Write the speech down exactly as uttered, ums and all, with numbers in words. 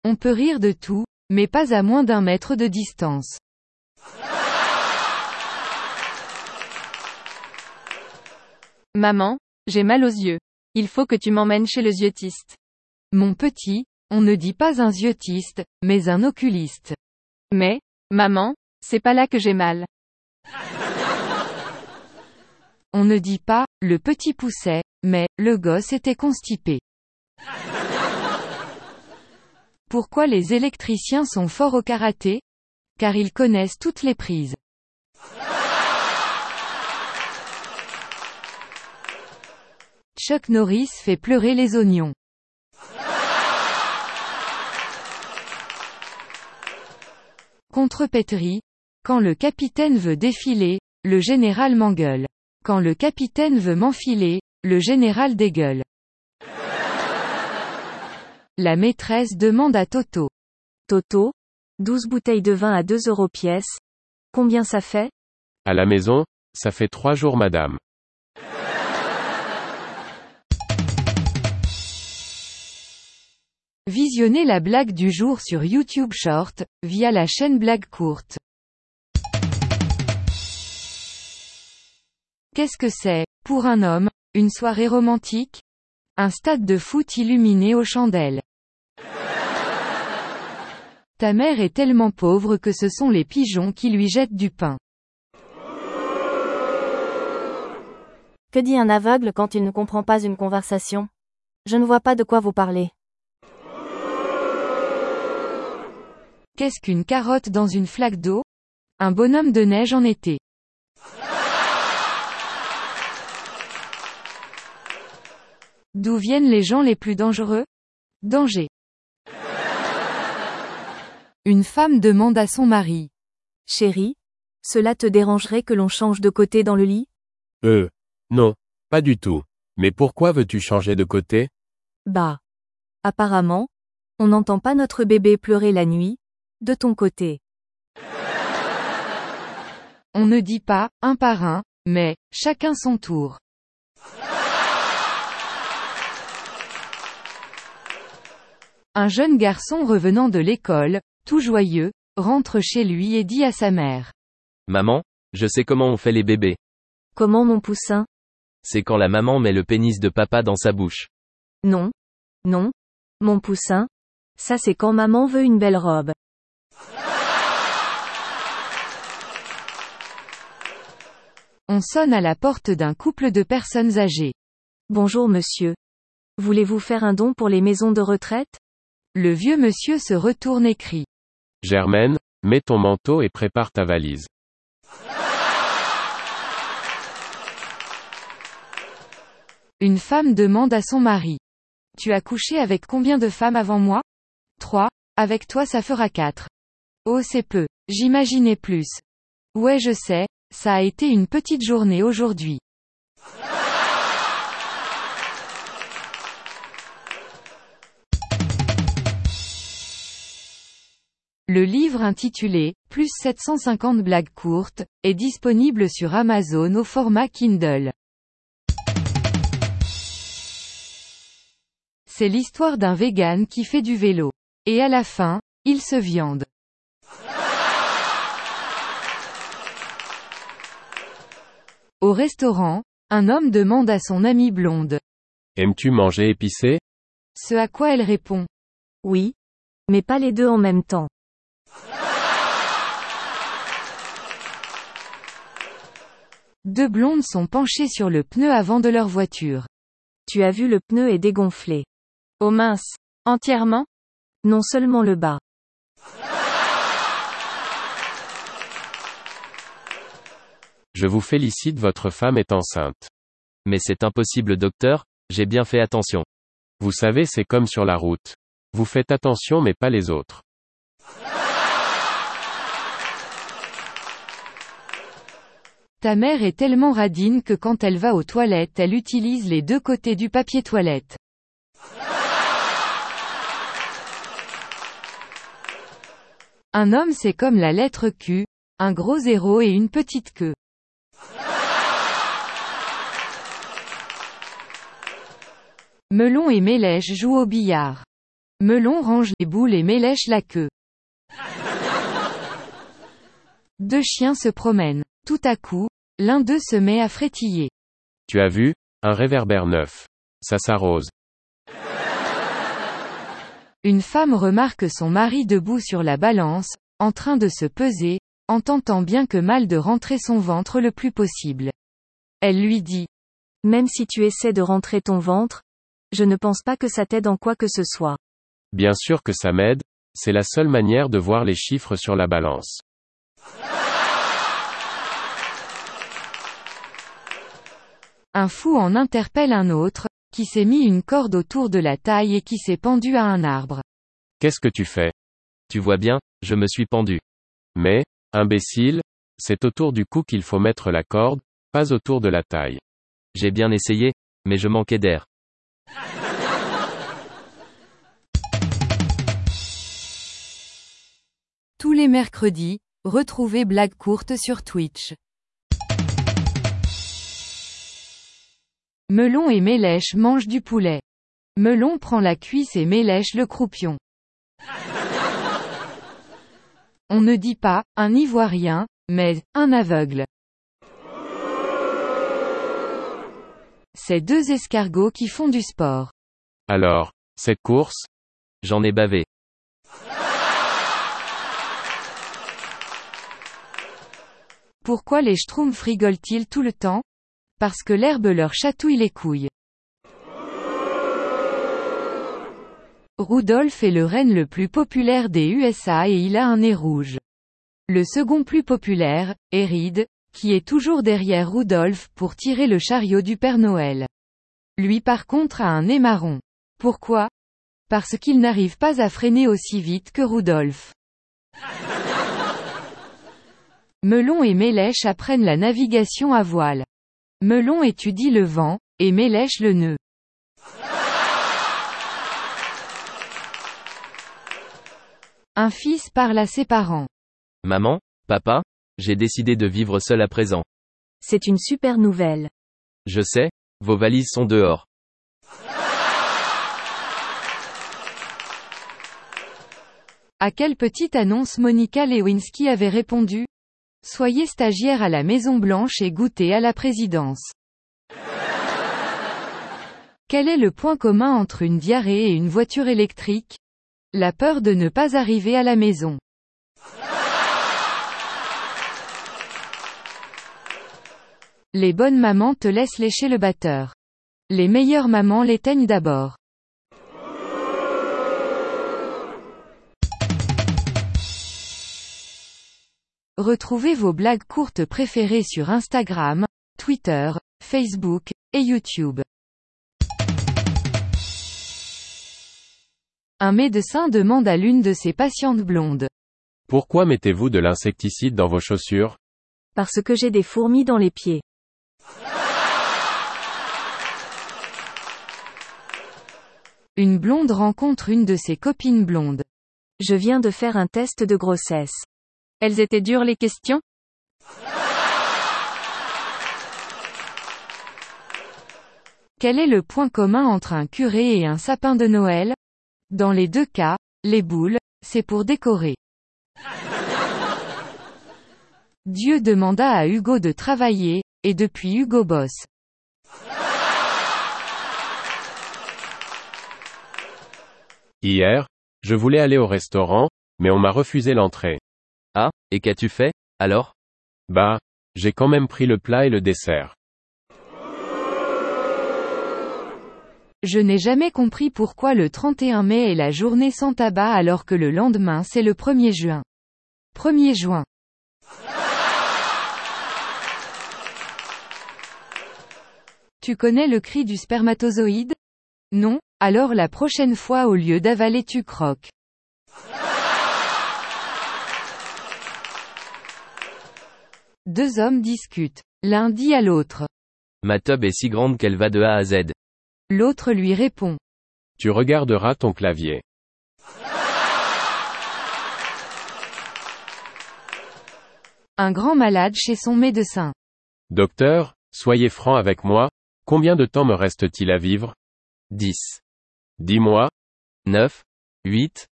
On peut rire de tout, mais pas à moins d'un mètre de distance. Maman, j'ai mal aux yeux. Il faut que tu m'emmènes chez le yeux-tiste. Mon petit, on ne dit pas un yeux-tiste, mais un oculiste. Mais, maman, c'est pas là que j'ai mal. On ne dit pas, le petit poussait, mais, le gosse était constipé. Pourquoi les électriciens sont forts au karaté? Car ils connaissent toutes les prises. Chuck Norris fait pleurer les oignons. Contrepétrie. Quand le capitaine veut défiler, le général m'engueule. Quand le capitaine veut m'enfiler, le général dégueule. La maîtresse demande à Toto. Toto, douze bouteilles de vin à deux euros pièce. Combien ça fait? À la maison, ça fait trois jours madame. Visionnez la blague du jour sur YouTube Short, via la chaîne Blague Courte. Qu'est-ce que c'est, pour un homme, une soirée romantique? Un stade de foot illuminé aux chandelles. Ta mère est tellement pauvre que ce sont les pigeons qui lui jettent du pain. Que dit un aveugle quand il ne comprend pas une conversation? Je ne vois pas de quoi vous parlez. Qu'est-ce qu'une carotte dans une flaque d'eau? Un bonhomme de neige en été. D'où viennent les gens les plus dangereux? Danger. Une femme demande à son mari. Chérie, cela te dérangerait que l'on change de côté dans le lit? Euh, non, pas du tout. Mais pourquoi veux-tu changer de côté? Bah. Apparemment, on n'entend pas notre bébé pleurer la nuit, de ton côté. On ne dit pas, un par un, mais, chacun son tour. Un jeune garçon revenant de l'école, tout joyeux, rentre chez lui et dit à sa mère. Maman, je sais comment on fait les bébés. Comment mon poussin? C'est quand la maman met le pénis de papa dans sa bouche. Non. Non. Mon poussin. Ça c'est quand maman veut une belle robe. On sonne à la porte d'un couple de personnes âgées. Bonjour monsieur. Voulez-vous faire un don pour les maisons de retraite? Le vieux monsieur se retourne et crie. Germaine, mets ton manteau et prépare ta valise. Une femme demande à son mari. Tu as couché avec combien de femmes avant moi? Trois, avec toi ça fera quatre. Oh c'est peu, j'imaginais plus. Ouais je sais, ça a été une petite journée aujourd'hui. Le livre intitulé « Plus sept cent cinquante blagues courtes » est disponible sur Amazon au format Kindle. C'est l'histoire d'un vegan qui fait du vélo. Et à la fin, il se viande. Au restaurant, un homme demande à son amie blonde. Aimes-tu manger épicé? Ce à quoi elle répond. Oui. Mais pas les deux en même temps. Deux blondes sont penchées sur le pneu avant de leur voiture. Tu as vu le pneu est dégonflé. Oh mince. Entièrement? Non seulement le bas. Je vous félicite, votre femme est enceinte. Mais c'est impossible docteur, j'ai bien fait attention. Vous savez c'est comme sur la route. Vous faites attention mais pas les autres. Ta mère est tellement radine que quand elle va aux toilettes elle utilise les deux côtés du papier toilette. Un homme c'est comme la lettre Q, un gros zéro et une petite queue. Melon et Mélèche jouent au billard. Melon range les boules et mélèche la queue. Deux chiens se promènent. Tout à coup, l'un d'eux se met à frétiller. Tu as vu? Un réverbère neuf. Ça s'arrose. Une femme remarque son mari debout sur la balance, en train de se peser, en tentant bien que mal de rentrer son ventre le plus possible. Elle lui dit. Même si tu essaies de rentrer ton ventre, je ne pense pas que ça t'aide en quoi que ce soit. Bien sûr que ça m'aide, c'est la seule manière de voir les chiffres sur la balance. Un fou en interpelle un autre, qui s'est mis une corde autour de la taille et qui s'est pendu à un arbre. Qu'est-ce que tu fais? Tu vois bien, je me suis pendu. Mais, imbécile, c'est autour du cou qu'il faut mettre la corde, pas autour de la taille. J'ai bien essayé, mais je manquais d'air. Tous les mercredis, retrouvez Blague courte sur Twitch. Melon et Mélèche mangent du poulet. Melon prend la cuisse et Mélèche le croupion. On ne dit pas « un Ivoirien », mais « un aveugle ». C'est deux escargots qui font du sport. Alors, cette course? J'en ai bavé. Pourquoi les schtroumpfs rigolent-ils tout le temps? Parce que l'herbe leur chatouille les couilles. Rudolph est le renne le plus populaire des U S A et il a un nez rouge. Le second plus populaire, est Reed, qui est toujours derrière Rudolph pour tirer le chariot du Père Noël. Lui par contre a un nez marron. Pourquoi? Parce qu'il n'arrive pas à freiner aussi vite que Rudolph. Melon et Mélèche apprennent la navigation à voile. Melon étudie le vent, et Mélèche le nœud. Un fils parle à ses parents. Maman, papa, j'ai décidé de vivre seul à présent. C'est une super nouvelle. Je sais, vos valises sont dehors. À quelle petite annonce Monica Lewinsky avait répondu? Soyez stagiaire à la Maison Blanche et goûtez à la présidence. Quel est le point commun entre une diarrhée et une voiture électrique? La peur de ne pas arriver à la maison. Les bonnes mamans te laissent lécher le batteur. Les meilleures mamans l'éteignent d'abord. Retrouvez vos blagues courtes préférées sur Instagram, Twitter, Facebook, et YouTube. Un médecin demande à l'une de ses patientes blondes. Pourquoi mettez-vous de l'insecticide dans vos chaussures? Parce que j'ai des fourmis dans les pieds. Une blonde rencontre une de ses copines blondes. Je viens de faire un test de grossesse. Elles étaient dures les questions? Quel est le point commun entre un curé et un sapin de Noël? Dans les deux cas, les boules, c'est pour décorer. Dieu demanda à Hugo de travailler, et depuis Hugo bosse. Hier, je voulais aller au restaurant, mais on m'a refusé l'entrée. Ah, et qu'as-tu fait, alors? Bah, j'ai quand même pris le plat et le dessert. Je n'ai jamais compris pourquoi le trente et un mai est la journée sans tabac alors que le lendemain c'est le premier juin. premier juin. Tu connais le cri du spermatozoïde? Non? Alors la prochaine fois au lieu d'avaler tu croques. Deux hommes discutent. L'un dit à l'autre. Ma tub est si grande qu'elle va de A à Z. L'autre lui répond. Tu regarderas ton clavier. Un grand malade chez son médecin. Docteur, soyez franc avec moi, combien de temps me reste-t-il à vivre? dix. Dis-moi. neuf. huit.